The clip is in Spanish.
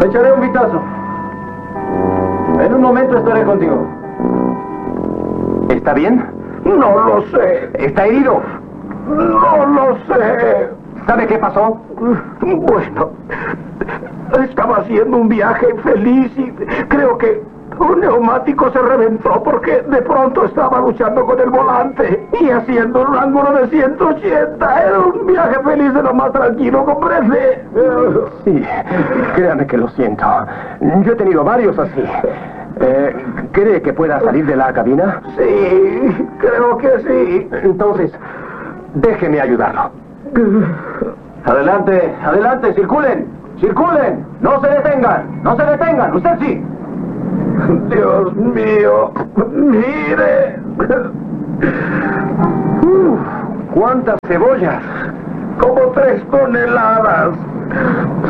Echaré un vistazo. En un momento estaré contigo. ¿Está bien? No lo sé. ¿Está herido? No lo sé. ¿Sabe qué pasó? Bueno, estaba haciendo un viaje feliz y creo que un neumático se reventó porque de pronto estaba luchando con el volante y haciendo un ángulo de 180. Era un viaje feliz de lo más tranquilo, ¿comprende? Sí, créame que lo siento. Yo he tenido varios así. ¿Cree que pueda salir de la cabina? Sí, creo que sí. Entonces, déjeme ayudarlo. Adelante, adelante, circulen, circulen. No se detengan, no se detengan. Usted sí. Dios mío, mire. ¿Cuántas cebollas? Como 3 toneladas.